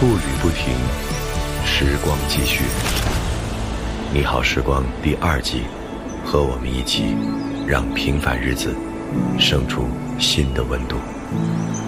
步履不停，时光继续。你好时光第2季，和我们一起让平凡日子生出新的温度。